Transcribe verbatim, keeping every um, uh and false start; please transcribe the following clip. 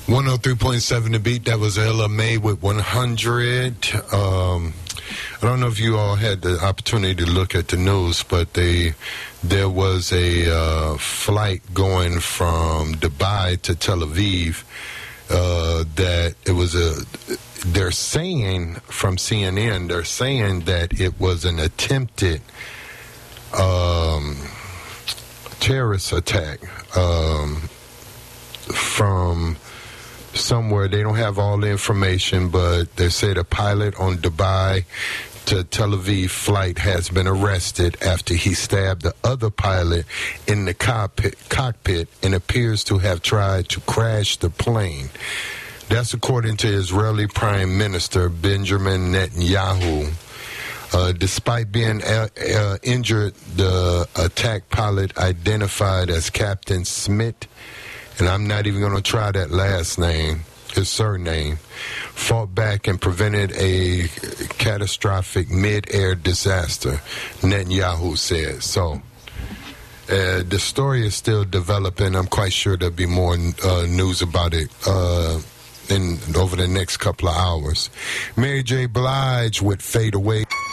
one oh three point seven The Beat. That was Ella May with one hundred. Um, I don't know if you all had the opportunity to look at the news, but they there was a uh, flight going from Dubai to Tel Aviv uh, that it was a, they're saying from C N N, they're saying that it was an attempted um, terrorist attack um, from somewhere. They don't have all the information, but they say the pilot on Dubai to Tel Aviv flight has been arrested after he stabbed the other pilot in the cockpit, cockpit and appears to have tried to crash the plane. That's according to Israeli Prime Minister Benjamin Netanyahu. Uh, despite being uh, uh, injured, the attack pilot, identified as Captain Smith, and I'm not even going to try that last name, his surname, fought back and prevented a catastrophic mid-air disaster, Netanyahu said. So, uh, the story is still developing. I'm quite sure there'll be more uh, news about it uh, in over the next couple of hours. Mary J. Blige with Fade Away.